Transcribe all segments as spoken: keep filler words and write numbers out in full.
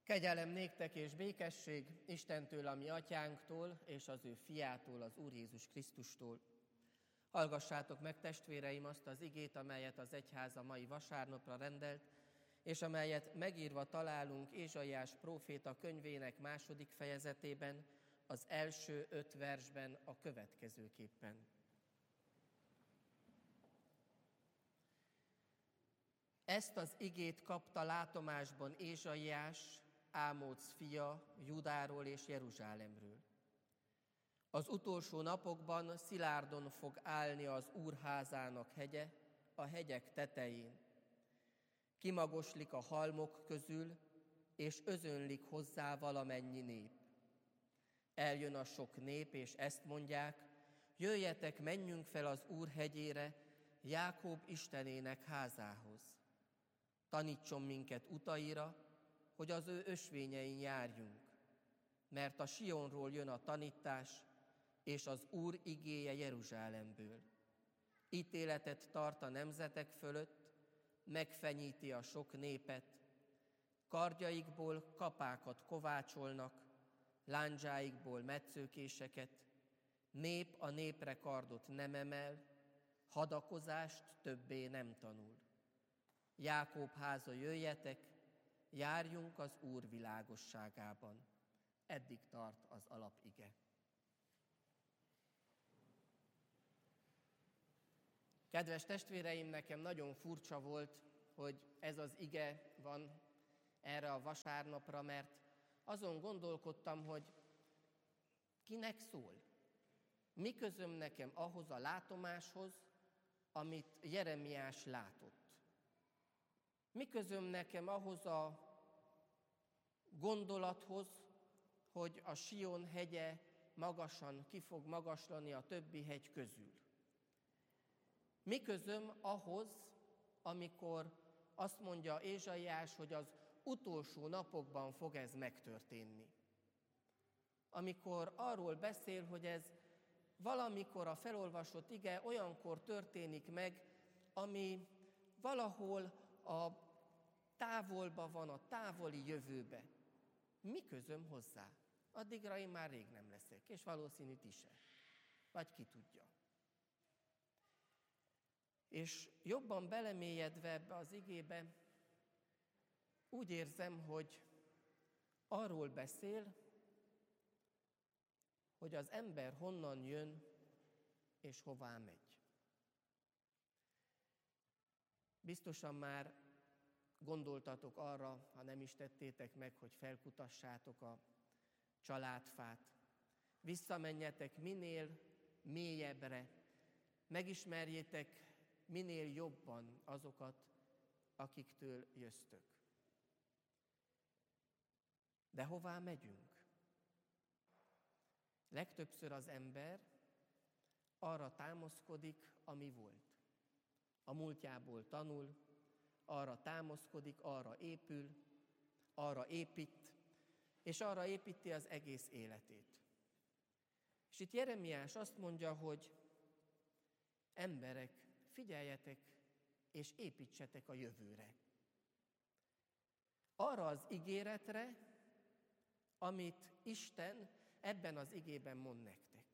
Kegyelem néktek és békesség Istentől, a mi atyánktól, és az ő fiától, az Úr Jézus Krisztustól. Hallgassátok meg, testvéreim, azt az igét, amelyet az egyház a mai vasárnapra rendelt, és amelyet megírva találunk Ézsaiás próféta könyvének második fejezetében, az első öt versben a következőképpen. Ezt az igét kapta látomásban Ézsaiás, Ámóc fia, Judáról és Jeruzsálemről. Az utolsó napokban szilárdon fog állni az Úr házának hegye, a hegyek tetején. Kimagoslik a halmok közül, és özönlik hozzá valamennyi nép. Eljön a sok nép, és ezt mondják: jöjjetek, menjünk fel az Úr hegyére, Jákob Istenének házához. Tanítson minket utaira, hogy az ő ösvényein járjunk, mert a Sionról jön a tanítás, és az Úr igéje Jeruzsálemből. Ítéletet tart a nemzetek fölött, megfenyíti a sok népet, kardjaikból kapákat kovácsolnak, lándzsáikból metszőkéseket, nép a népre kardot nem emel, hadakozást többé nem tanul. Jákob háza, jöjjetek, járjunk az Úr világosságában. Eddig tart az alapige. Kedves testvéreim, nekem nagyon furcsa volt, hogy ez az ige van erre a vasárnapra, mert azon gondolkodtam, hogy kinek szól. Mi közöm nekem ahhoz a látomáshoz, amit Jeremiás látott? Mi közöm nekem ahhoz a gondolathoz, hogy a Sion hegye magasan ki fog magaslani a többi hegy közül? Mi közöm ahhoz, amikor azt mondja Ézsaiás, hogy az utolsó napokban fog ez megtörténni? Amikor arról beszél, hogy ez valamikor a felolvasott ige olyankor történik meg, ami valahol a távolba van, a távoli jövőbe. Mi közöm hozzá? Addigra én már rég nem leszek, és valószínű ti se. Vagy ki tudja. És jobban belemélyedve ebbe az igébe, úgy érzem, hogy arról beszél, hogy az ember honnan jön és hová megy. Biztosan már gondoltatok arra, ha nem is tettétek meg, hogy felkutassátok a családfát. Visszamenjetek minél mélyebbre, megismerjétek minél jobban azokat, akiktől jöztök. De hová megyünk? Legtöbbször az ember arra támaszkodik, ami volt. A múltjából tanul, arra támaszkodik, arra épül, arra épít, és arra építi az egész életét. És itt Jeremiás azt mondja, hogy emberek, figyeljetek és építsetek a jövőre. Arra az ígéretre, amit Isten ebben az igében mond nektek.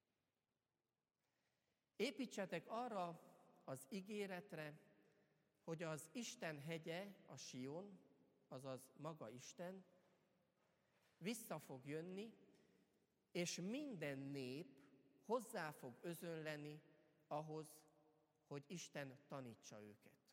Építsetek arra az ígéretre, hogy az Isten hegye, a Sion, azaz maga Isten, vissza fog jönni, és minden nép hozzá fog özönleni ahhoz, hogy Isten tanítsa őket.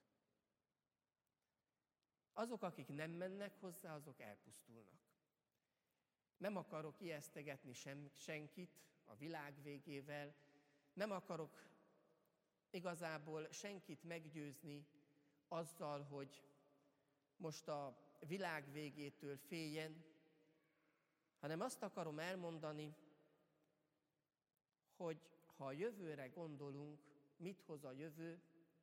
Azok, akik nem mennek hozzá, azok elpusztulnak. Nem akarok ijesztegetni sem, senkit a világ végével, nem akarok igazából senkit meggyőzni azzal, hogy most a világ végétől féljen, hanem azt akarom elmondani, hogy ha a jövőre gondolunk, mit hoz a jövő,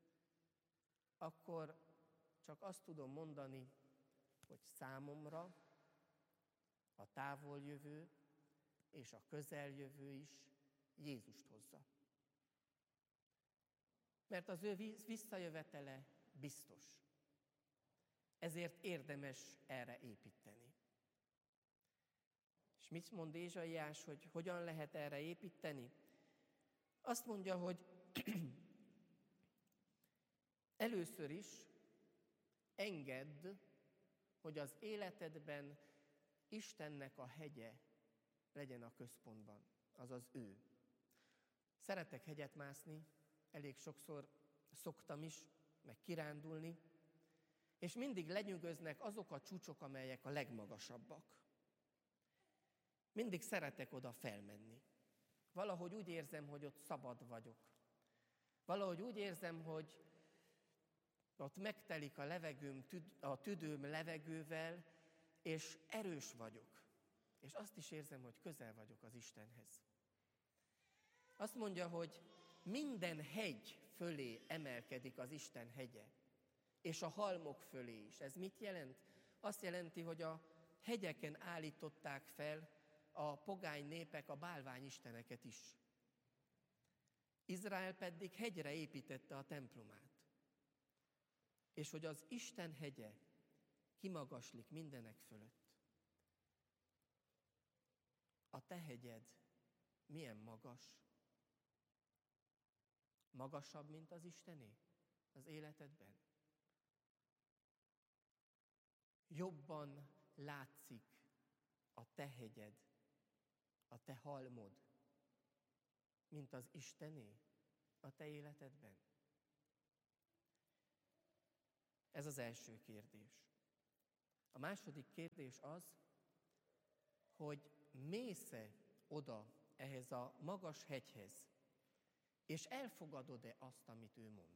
akkor csak azt tudom mondani, hogy számomra a távoljövő és a közeljövő is Jézust hozza. Mert az ő visszajövetele biztos. Ezért érdemes erre építeni. mit mond Ézsaiás, hogy hogyan lehet erre építeni? Azt mondja, hogy először is engedd, hogy az életedben Istennek a hegye legyen a központban, azaz ő. Szeretek hegyet mászni, elég sokszor szoktam is, meg kirándulni, és mindig lenyűgöznek azok a csúcsok, amelyek a legmagasabbak. Mindig szeretek oda felmenni. Valahogy úgy érzem, hogy ott szabad vagyok. Valahogy úgy érzem, hogy ott megtelik a levegőm, a tüdőm levegővel, és erős vagyok. És azt is érzem, hogy közel vagyok az Istenhez. Azt mondja, hogy minden hegy fölé emelkedik az Isten hegye, és a halmok fölé is. Ez mit jelent? Azt jelenti, hogy a hegyeken állították fel a pogány népek a bálványisteneket is. Izrael pedig hegyre építette a templomát. És hogy az Isten hegye kimagaslik mindenek fölött. A te hegyed milyen magas? Magasabb, mint az Istené az életedben? Jobban látszik a te hegyed, a te halmod, mint az Istené a te életedben? Ez az első kérdés. A második kérdés az, hogy mész-e oda ehhez a magas hegyhez, és elfogadod-e azt, amit ő mond?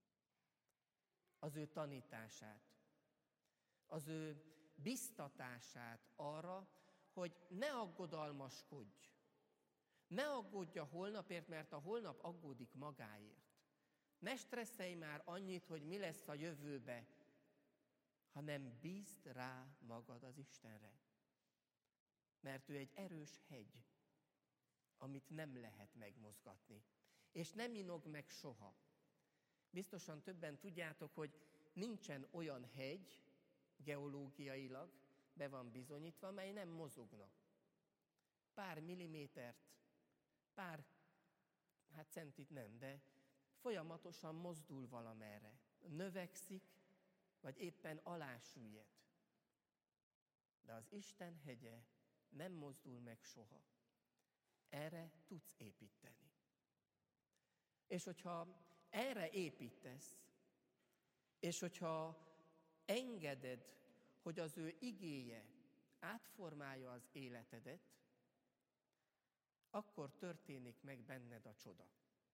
Az ő tanítását, az ő biztatását arra, hogy ne aggodalmaskodj. Ne aggódj a holnapért, mert a holnap aggódik magáért. Ne stresszelj már annyit, hogy mi lesz a jövőbe, hanem bízd rá magad az Istenre. Mert ő egy erős hegy, amit nem lehet megmozgatni. És nem inog meg soha. Biztosan többen tudjátok, hogy nincsen olyan hegy, geológiailag be van bizonyítva, mely nem mozogna. Pár millimétert, pár, hát centit nem, de folyamatosan mozdul valamerre. Növekszik, vagy éppen alásüllyed. De az Isten hegye nem mozdul meg soha. Erre tudsz építeni. És hogyha erre építesz, és hogyha engeded, hogy az ő igéje átformálja az életedet, akkor történik meg benned a csoda.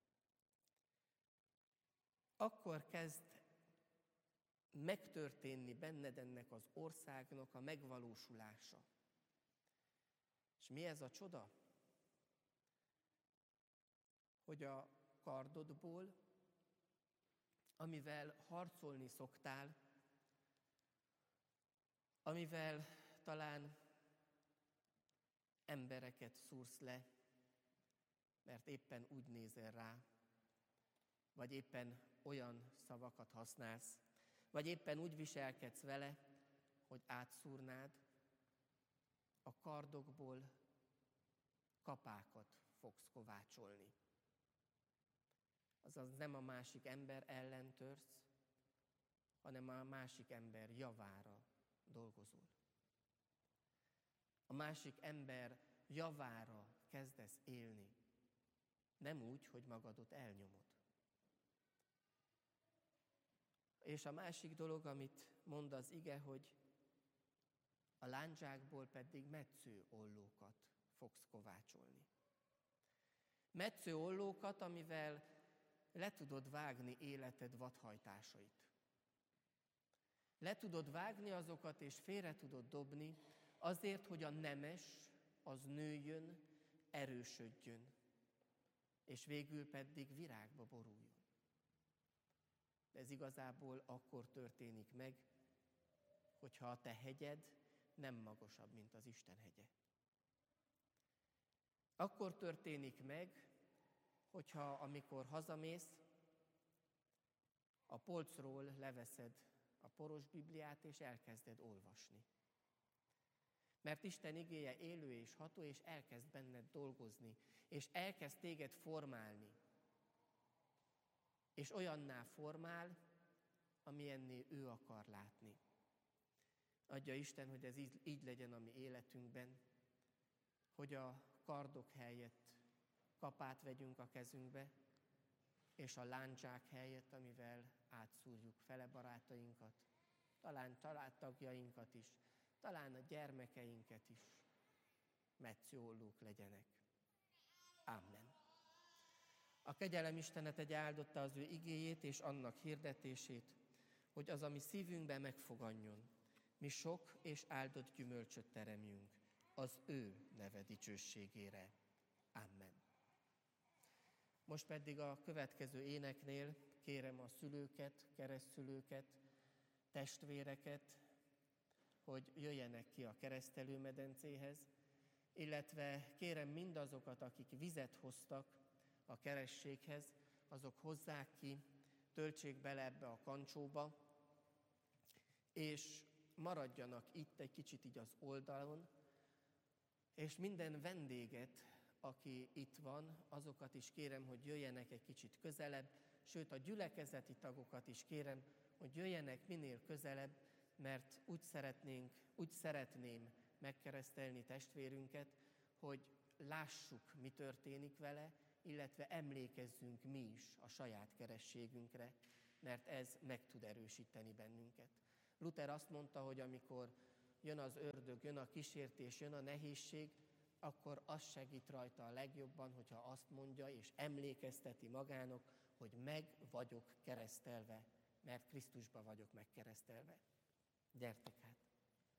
Akkor kezd megtörténni benned ennek az országnak a megvalósulása. És mi ez a csoda? Hogy a kardodból, amivel harcolni szoktál, amivel talán embereket szúrsz le, mert éppen úgy nézel rá, vagy éppen olyan szavakat használsz, vagy éppen úgy viselkedsz vele, hogy átszúrnád, a kardokból kapákat fogsz kovácsolni. Azaz nem a másik ember ellen törsz, hanem a másik ember javára dolgozol. A másik ember javára kezdesz élni, nem úgy, hogy magadot elnyomod. És a másik dolog, amit mond az ige, hogy a lándzsákból pedig metsző ollókat fogsz kovácsolni. Metsző ollókat, amivel le tudod vágni életed vadhajtásait. Le tudod vágni azokat, és félre tudod dobni, azért, hogy a nemes, az nőjön, erősödjön, és végül pedig virágba boruljon. De ez igazából akkor történik meg, hogyha a te hegyed nem magasabb, mint az Isten hegye. Akkor történik meg, hogyha amikor hazamész, a polcról leveszed a poros Bibliát, és elkezded olvasni. Mert Isten igéje élő és ható, és elkezd benned dolgozni, és elkezd téged formálni. És olyanná formál, amilyenné ő akar látni. Adja Isten, hogy ez így, így legyen a mi életünkben, hogy a kardok helyett kapát vegyünk a kezünkbe, és a lándzsák helyett, amivel átszúrjuk fele barátainkat, talán családtagjainkat is, talán a gyermekeinket is, metsziollók legyenek. Amen. A kegyelem Istene tegye áldotta az ő igéjét és annak hirdetését, hogy az, ami szívünkben megfoganjon, mi sok és áldott gyümölcsöt teremjünk az ő neve dicsőségére. Amen. Most pedig a következő éneknél kérem a szülőket, keresztszülőket, testvéreket, hogy jöjjenek ki a keresztelőmedencéhez, illetve kérem mindazokat, akik vizet hoztak a kerességhez, azok hozzák ki, töltsék bele ebbe a kancsóba, és maradjanak itt egy kicsit így az oldalon, és minden vendéget, aki itt van, azokat is kérem, hogy jöjjenek egy kicsit közelebb, sőt a gyülekezeti tagokat is kérem, hogy jöjjenek minél közelebb, mert úgy szeretnénk, úgy szeretném megkeresztelni testvérünket, hogy lássuk, mi történik vele, illetve emlékezzünk mi is a saját kerességünkre, mert ez meg tud erősíteni bennünket. Luther azt mondta, hogy amikor jön az ördög, jön a kísértés, jön a nehézség, akkor az segít rajta a legjobban, hogyha azt mondja és emlékezteti magának, hogy meg vagyok keresztelve, mert Krisztusba vagyok megkeresztelve. Gyertek